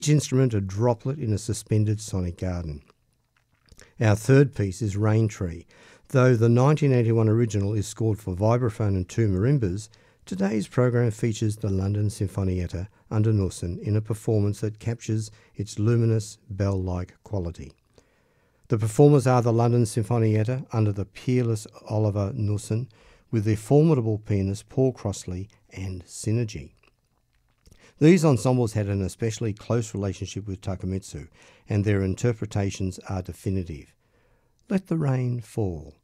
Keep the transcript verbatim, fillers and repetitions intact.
each instrument a droplet in a suspended sonic garden. Our third piece is Rain Tree. Though the nineteen eighty-one original is scored for vibraphone and two marimbas, today's program features the London Sinfonietta under Nussen in a performance that captures its luminous, bell-like quality. The performers are the London Sinfonietta under the peerless Oliver Nussen, with their formidable pianist Paul Crossley and Synergy. These ensembles had an especially close relationship with Takemitsu, and their interpretations are definitive. Let the Rain Fall.